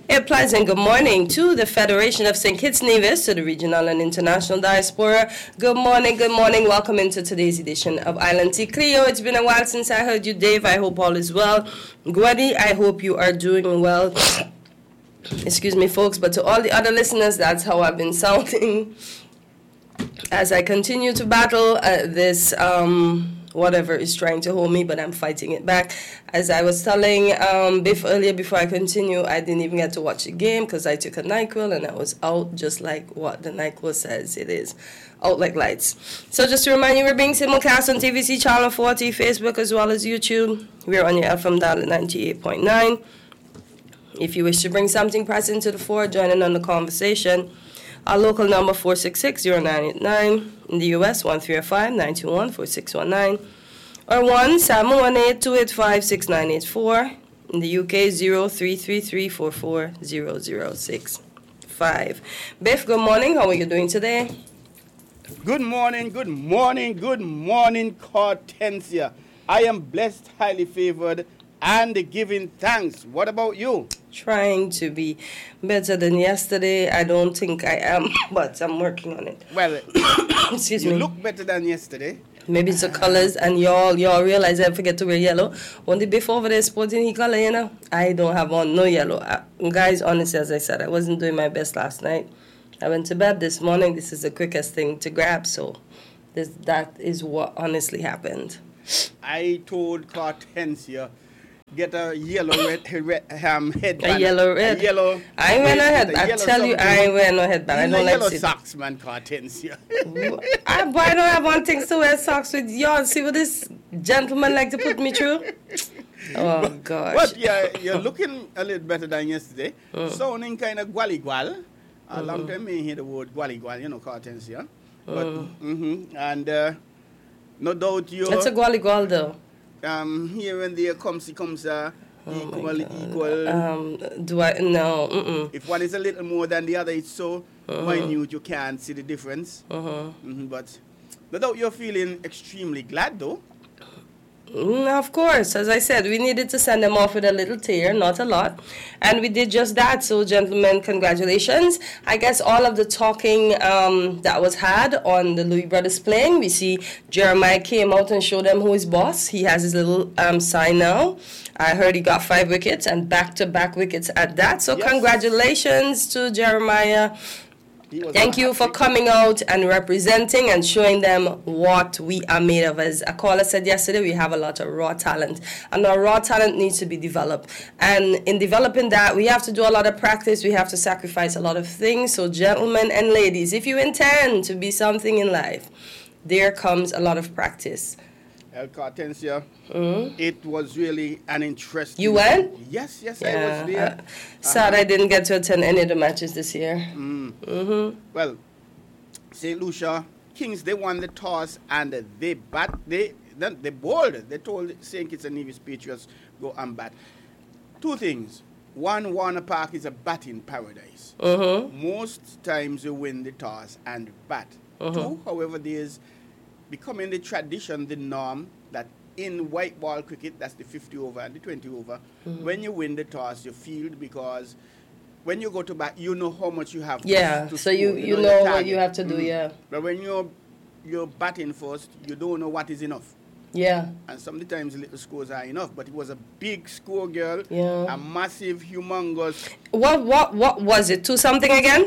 A pleasant good morning to the Federation of St. Kitts Nevis, to the regional and international diaspora. Good morning, good morning. Welcome into today's edition of Island Tea Clio. It's been a while since I heard you, Dave. I hope all is well. Gwadi, I hope you are doing well. Excuse me, folks, but to all the other listeners, that's how I've been sounding as I continue to battle this whatever is trying to hold me, but I'm fighting it back. As I was telling Biff earlier, before I continue, I didn't even get to watch the game because I took a NyQuil and I was out just like what the NyQuil says it is. Out like lights. So just to remind you, we're being simulcast on TVC Channel 40, Facebook, as well as YouTube. We're on your FM dial at 98.9. If you wish to bring something press into the fore, join in on the conversation. Our local number 466-0989. In the U.S., 1-305-921-4619. Or 1-718-285-6984. In the U.K., 0333-440065. Biff, good morning. How are you doing today? Good morning, good morning, good morning, Hortensia. I am blessed, highly favored, and giving thanks. What about you? Trying to be better than yesterday. I don't think I am, but I'm working on it. Well, excuse me. You look better than yesterday. Maybe it's the colors, and y'all realize I forget to wear yellow. When the before over there sporting he color, you know, I don't have on no yellow. Guys, honestly, as I said, I wasn't doing my best last night. I went to bed this morning. This is the quickest thing to grab, so that is what honestly happened. I told Hortensia, get a yellow headband. A yellow red. A yellow. I ain't wear no headband. I tell you, I ain't wear no headband. I don't like yellow socks, man, Hortensia. I don't have one thing to wear socks with. Y'all see what this gentleman like to put me through? Oh, gosh. But yeah, you're looking a little better than yesterday. Sounding kind of gwally-gwal. A long time I hear the word gwally-gwal, you know, Hortensia. But, and no doubt you... It's a gwally-gwal, though. Here and there comes equal. Do I? No. If one is a little more than the other, it's so minute you can't see the difference. But no doubt you're feeling extremely glad, though. Of course, as I said, we needed to send them off with a little tear, not a lot. And we did just that. So, gentlemen, congratulations. I guess all of the talking that was had on the Louis Brothers playing, we see Jeremiah came out and showed them who is boss. He has his little sign now. I heard he got 5 wickets and back-to-back wickets at that. So, yes. Congratulations to Jeremiah. Thank you for coming out and representing and showing them what we are made of. As a caller said yesterday, we have a lot of raw talent, and our raw talent needs to be developed. And in developing that, we have to do a lot of practice. We have to sacrifice a lot of things. So, gentlemen and ladies, if you intend to be something in life, there comes a lot of practice. Hortensia, it was really an interesting... You went? Yes, I was there. Sad I didn't get to attend any of the matches this year. Well, St. Lucia Kings, they won the toss and they bowled. They told St. Kitts and Nevis Patriots, go and bat. 2 things. One, Warner Park is a batting paradise. Most times you win the toss and bat. 2, however, there's becoming the tradition, the norm, that in white ball cricket, that's the 50 over and the 20 over, when you win the toss, you field, because when you go to bat, you know how much you have to so score. You know what you have to do, But when you're batting first, you don't know what is enough. Yeah. And sometimes little scores are enough, but it was a big score, girl. Yeah. A massive, humongous. What was it? 2-something again?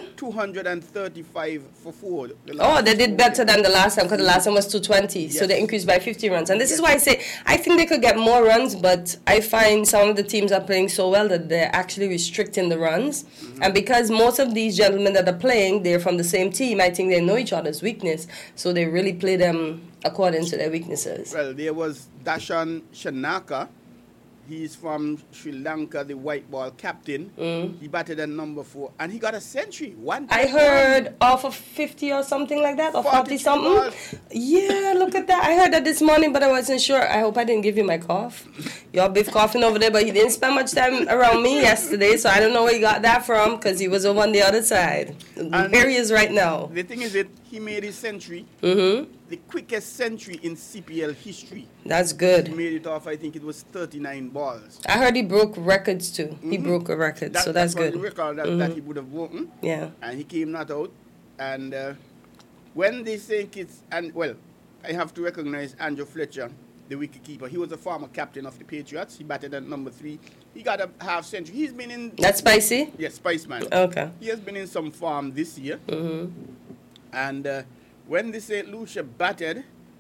235 for 4. They did better than the last time, because the last time was 220. Yes. So they increased by 50 runs. And this is why I say, I think they could get more runs, but I find some of the teams are playing so well that they're actually restricting the runs. And because most of these gentlemen that are playing, they're from the same team, I think they know each other's weakness. So they really play them according to their weaknesses. Well, there was Dashan Shanaka. He's from Sri Lanka, the white ball captain. He batted at number 4, and he got a century. I heard off of 50 or something like that, or 40 something. Yeah, look at that. I heard that this morning, but I wasn't sure. I hope I didn't give you my cough. You're Biff coughing over there, but he didn't spend much time around me yesterday, so I don't know where he got that from, because he was over on the other side. And here he is right now. The thing is, he he made his century. Mm-hmm. The quickest century in CPL history. That's good. He made it off, I think it was 39 balls. I heard he broke records too. Mm-hmm. He broke a record, so that's good. That's record that he would have broken. Yeah. And he came not out. And when they think it's, and well, I have to recognize Andrew Fletcher, the wicketkeeper. He was a former captain of the Patriots. He batted at number 3. He got a half century. He's been in... That's Spicy? Yes, Spiceman. Okay. He has been in some form this year. Mm-hmm. And when the St. Lucia batted,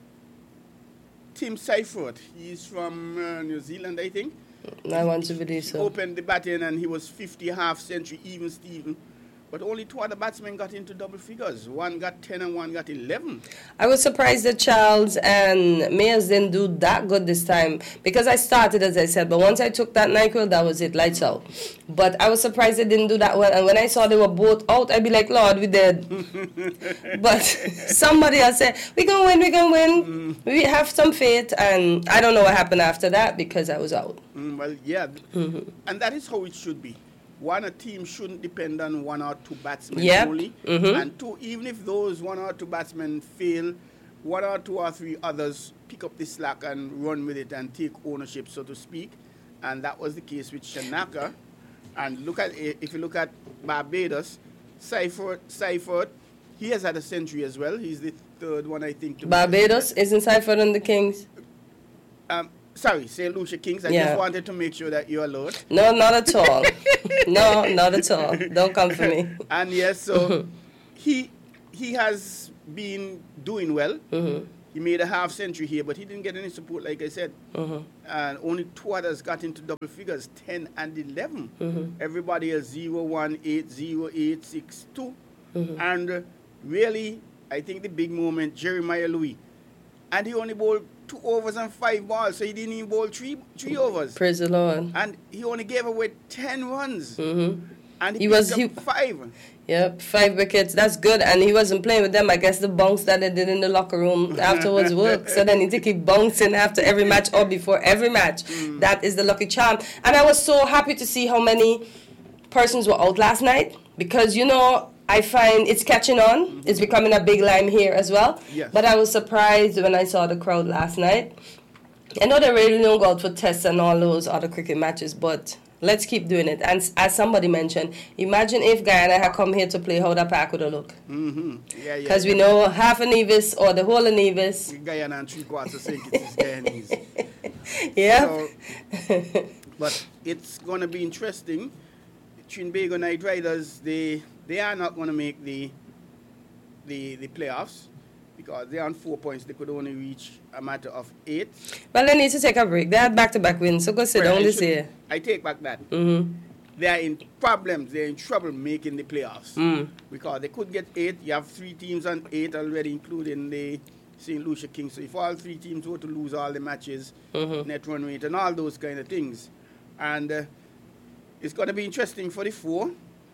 Tim Seifert, he's from New Zealand, I think. I want to believe so. Opened the batting and he was 50 half century, even Steven. But only 2 other batsmen got into double figures. One got 10 and one got 11. I was surprised that Charles and Mayers didn't do that good this time. Because I started, as I said, but once I took that NyQuil, that was it, lights out. But I was surprised they didn't do that well. And when I saw they were both out, I'd be like, Lord, we did. But somebody else said, we're going to win. We have some faith. And I don't know what happened after that because I was out. Well, yeah. And that is how it should be. One, a team shouldn't depend on 1 or 2 batsmen only. And 2, even if those 1 or 2 batsmen fail, 1 or 2 or 3 others pick up the slack and run with it and take ownership, so to speak. And that was the case with Shanaka. And if you look at Barbados, Seifert, he has had a century as well. He's the 3rd one, I think. Barbados? Isn't Seifert on the Kings? Sorry, St. Lucia Kings. I just wanted to make sure that you're allowed. No, not at all. No, not at all. Don't come for me. And yes, so he has been doing well. He made a half century here, but he didn't get any support, like I said. And only 2 others got into double figures, 10 and 11. Everybody else 0, 1, 8, 0, 8, 6, 2. And really, I think the big moment, Jeremiah Louis. And he only bowled 2 overs and 5 balls, so he didn't even bowl 3 overs. Praise the Lord. And he only gave away 10 runs. And he was 5. Yep, 5 wickets. That's good. And he wasn't playing with them. I guess the bounce that they did in the locker room afterwards worked. So then he to keep bouncing after every match or before every match. That is the lucky charm. And I was so happy to see how many persons were out last night because, I find it's catching on. It's becoming a big line here as well. Yes. But I was surprised when I saw the crowd last night. I know they really don't go out for tests and all those other cricket matches, but let's keep doing it. And as somebody mentioned, imagine if Guyana had come here to play, how that park would have looked. Because we know half a Nevis or the whole of Nevis. Guyana and 3/4 St. Kitts is Guyanese. Yeah. So, but it's going to be interesting. Trinbago Knight Riders, they are not going to make the playoffs because they're on 4 points. They could only reach a matter of 8. Well, they need to take a break. They had back-to-back wins, so go sit down this year. I take back that. They are in problems. They're in trouble making the playoffs because they could get 8. You have 3 teams on 8 already, including the St. Lucia Kings. So if all 3 teams were to lose all the matches, net run rate and all those kind of things. And it's going to be interesting for the 4.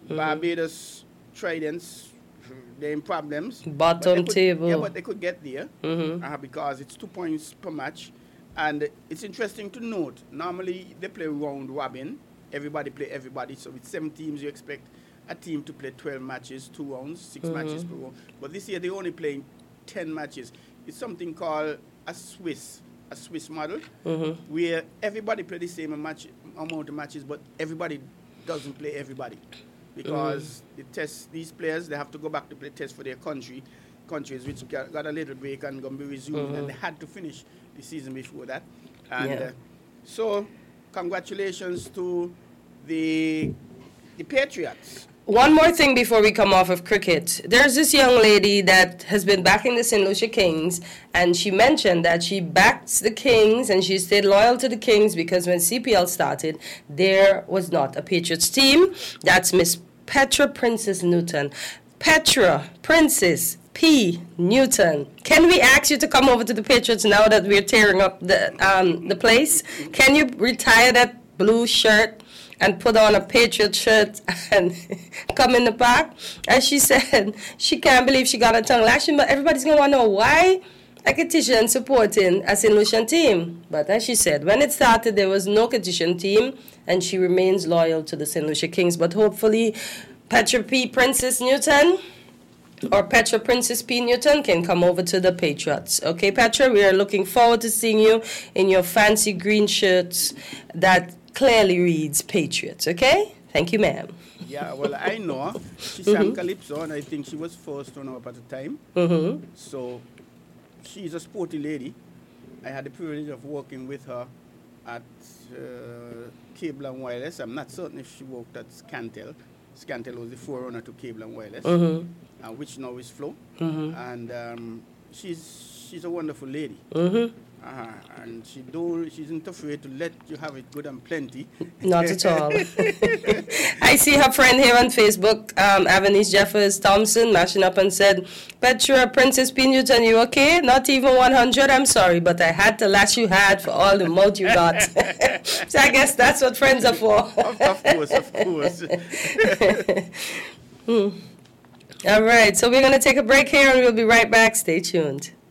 Barbados Tridents, they're in problems. Bottom table. Yeah, but they could get there because it's 2 points per match. And it's interesting to note, normally they play round robin. Everybody play everybody. So with 7 teams, you expect a team to play 12 matches, 2 rounds, 6 matches per round. But this year, they're only playing 10 matches. It's something called a Swiss model, where everybody play the same amount of matches, but everybody doesn't play everybody. Because these players, they have to go back to play tests for their countries, which got a little break and going to be resumed. And they had to finish the season before that. And so, congratulations to the Patriots. One more thing before we come off of cricket. There's this young lady that has been backing the St. Lucia Kings, and she mentioned that she backs the Kings and she stayed loyal to the Kings because when CPL started, there was not a Patriots team. That's Miss Petra Princess Newton. Petra Princess P. Newton. Can we ask you to come over to the Patriots now that we're tearing up the place? Can you retire that blue shirt and put on a Patriot shirt and come in the park? And she said she can't believe she got a tongue lashing, but everybody's going to want to know why a Kittian supporting a St. Lucian team. But as she said, when it started, there was no Kittian team, and she remains loyal to the St. Lucia Kings. But hopefully, Petra P. Princess Newton, or Petra Princess P. Newton can come over to the Patriots. Okay, Petra, we are looking forward to seeing you in your fancy green shirts that clearly reads Patriots. Okay? Thank you, ma'am. Yeah, well, I know her. She sang Calypso, and I think she was first runner up at the time. So she's a sporty lady. I had the privilege of working with her at Cable and Wireless. I'm not certain if she worked at Scantel. Scantel was the forerunner to Cable and Wireless, which now is Flow. And she's a wonderful lady. And she isn't afraid to let you have it good and plenty. Not at all. I see her friend here on Facebook, Avanice Jeffers Thompson, mashing up and said, Petra, Princess P. Newton, you okay? Not even 100, I'm sorry, but I had to lash you hard for all the mouth you got. So I guess that's what friends are for. Of course. All right, so we're going to take a break here and we'll be right back. Stay tuned.